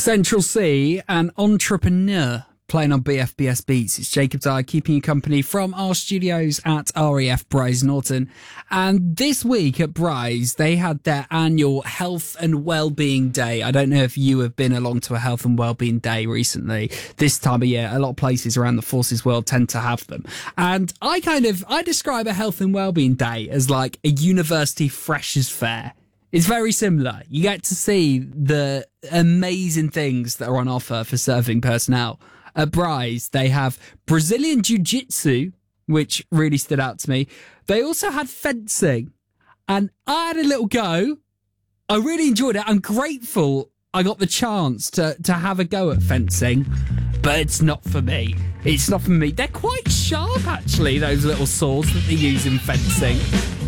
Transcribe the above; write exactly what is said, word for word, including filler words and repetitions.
Central C, an entrepreneur playing on B F B S Beats. It's Jacob Dye keeping you company from our studios at R A F Bryce Norton. And this week at Bryce, they had their annual Health and Wellbeing Day. I don't know if you have been along to a Health and Wellbeing Day recently. This time of year, a lot of places around the Forces world tend to have them. And I kind of, I describe a Health and Wellbeing Day as like a university freshers fair. It's very similar. You get to see the amazing things that are on offer for serving personnel. At Bryce, they have Brazilian Jiu-Jitsu, which really stood out to me. They also had fencing, and I had a little go. I really enjoyed it. I'm grateful I got the chance to, to have a go at fencing, but it's not for me. It's not for me. They're quite sharp, actually, those little swords that they use in fencing.